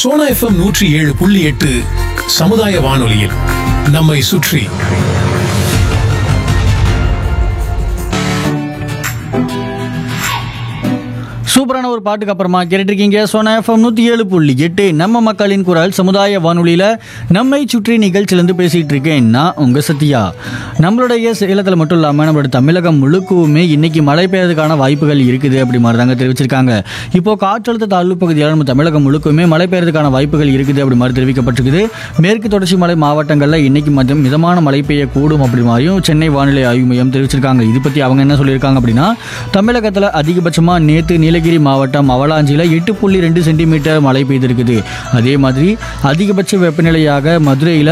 Sona FM 107.8 சமுதாய வானொலியில் நம்மை சுற்றி. சூப்பரான ஒரு பாட்டுக்கு அப்புறமா கேட்டுருக்கீங்க சோனா எஃப்எம் 107.8 நம்ம மக்களின் குரல் சமுதாய வானொலியில் நம்மை சுற்றி நிகழ்ச்சியிலேருந்து பேசிகிட்டு இருக்கேன் நான் உங்கள் சத்யா. நம்மளுடைய சேலத்தில் மட்டும் இல்லாமல் நம்மளோட தமிழகம் முழுக்கவுமே இன்னைக்கு மழை பெய்யறதுக்கான வாய்ப்புகள் இருக்குது அப்படி மாதிரி தாங்க தெரிவிச்சிருக்காங்க. இப்போ காற்றழுத்த தாழ்வு பகுதியால் நம்ம தமிழகம் முழுக்கவுமே மழை பெய்யறதுக்கான வாய்ப்புகள் இருக்குது அப்படி மாதிரி தெரிவிக்கப்பட்டிருக்குது. மேற்கு தொடர்ச்சி மலை மாவட்டங்களில் இன்னைக்கு மிதமான மழை பெய்யக்கூடும் அப்படி மாதிரியும் சென்னை வானிலை ஆய்வு மையம் தெரிவிச்சிருக்காங்க. இது பற்றி அவங்க என்ன சொல்லியிருக்காங்க அப்படின்னா, தமிழகத்தில் அதிகபட்சமாக நேற்று நீலகிரி மாவட்டம் அவலாஞ்சியில் 8.2 சென்டிமீட்டர் மழை பெய்திருக்குது. அதே மாதிரி அதிகபட்ச வெப்பநிலையாக மதுரையில்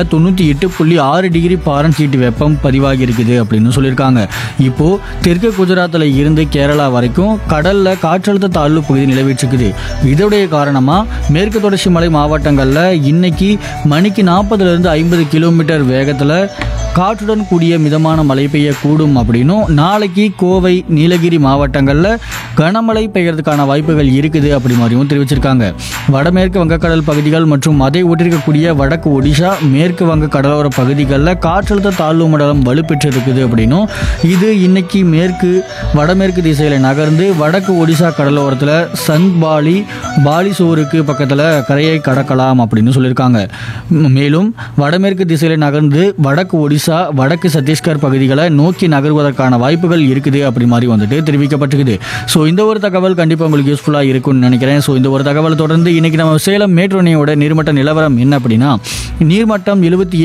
98.6 டிகிரி ஃபாரன்ஹீட் வெப்பம் பதிவாகி இருக்குது அப்படின்னு சொல்லியிருக்காங்க. இப்போ தெற்கு குஜராத்தில் இருந்து கேரளா வரைக்கும் கடல்ல காற்றழுத்த தாழ்வு பகுதி நிலவிட்டிருக்குது. இதோடைய காரணமா மேற்கு தொடர்ச்சி மலை மாவட்டங்களில் இன்னைக்கு மணிக்கு 40 50 கிலோமீட்டர் வேகத்தில் காற்றுடன் கூடிய மிதமான மழை பெய்யக்கூடும் அப்படின்னும், நாளைக்கு கோவை நீலகிரி மாவட்டங்களில் கனமழை பெய்யறதுக்கான வாய்ப்புகள் இருக்குது அப்படி மாதிரியும் தெரிவிச்சிருக்காங்க. வடமேற்கு வங்கக்கடல் பகுதிகள் மற்றும் அதை ஒட்டிருக்கக்கூடிய வடக்கு ஒடிஷா மேற்கு வங்க கடலோர பகுதிகளில் காற்றழுத்த தாழ்வு மண்டலம் வலுப்பெற்றிருக்குது அப்படின்னும், இது இன்னைக்கு வடமேற்கு திசையில் நகர்ந்து வடக்கு ஒடிஷா கடலோரத்தில் சந்த்பாலி பாலிசோருக்கு பக்கத்தில் கரையை கடக்கலாம் அப்படின்னு சொல்லியிருக்காங்க. மேலும் வடமேற்கு திசையில் நகர்ந்து வடக்கு ஒடிசா வடக்கு சத்தீஸ்கர் பகுதிகளை நோக்கி நகர்வதற்கான வாய்ப்புகள் இருக்குது அப்படி மாதிரி வந்துட்டு தெரிவிக்கப்பட்டிருக்குது. ஸோ இந்த ஒரு தகவல் கண்டிப்பாக உங்களுக்கு யூஸ்ஃபுல்லாக இருக்கும்னு நினைக்கிறேன். ஸோ இந்த ஒரு தகவல் தொடர்ந்து இன்னைக்கு நம்ம சேலம் மேட்டூர் அணையோட நீர்மட்ட நிலவரம் என்ன அப்படின்னா, நீர்மட்டம்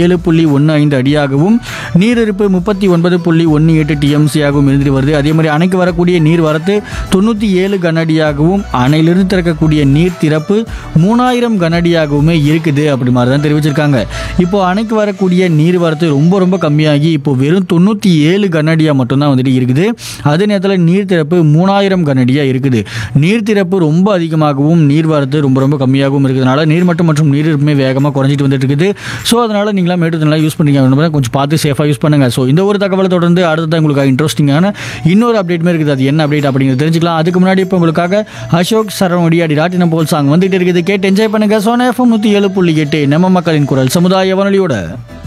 77.15 அடியாகவும் நீரிருப்பு 39.18 டிஎம்சியாகவும் இருந்துட்டு வருது. அதே மாதிரி அணைக்கு வரக்கூடிய நீர் வரத்து 97 கனஅடியாகவும் அணையிலிருந்து திறக்கக்கூடிய நீர் திறப்பு 3000 கனஅடியாகவுமே இருக்குது அப்படி மாதிரி தான் தெரிவிச்சிருக்காங்க. இப்போ அணைக்கு வரக்கூடிய நீர் வரத்து ரொம்ப கம்மியாகி இப்போ வெறும் 97 கனஅடியா மட்டும்தான் வந்துட்டு இருக்குது. அதே நேரத்தில் நீர் திறப்பு 3000 கனஅடியா இருக்குது. நீர் திறப்பு ரொம்ப அதிகமாகவும் நீர் வரத்து ரொம்ப கம்மியாகவும் இருக்கிறதுனால நீர்மட்டம் மற்றும் நீரிருப்புமே வேகமாக குறைஞ்சிட்டு வந்துட்டு இருக்குது. ஸோ அதனால நீங்களா மேட்டூர் யூஸ் பண்ணிக்க கொஞ்சம் பார்த்து சேஃபாக யூஸ் பண்ணுங்க. ஸோ இந்த ஒரு தகவலை தொடர்ந்து அடுத்ததான் உங்களுக்கு இன்ட்ரெஸ்டிங்கான இன்னொரு அப்டேட்டுமே இருக்குது. அது என்ன அப்டேட் அப்படிங்கிறது தெரிஞ்சுக்கலாம். அதுக்கு முன்னாடி இப்போ உங்களுக்காக அசோக் சரவணி அடி ராட்டினம் போல் சாங் வந்துட்டு இருக்குது. கேட்டு என்ஜாய் பண்ணுங்க. சோனா எஃப்எம் 107.8 நம்ம மக்களின் குரல் சமுதாய வானொலியோட.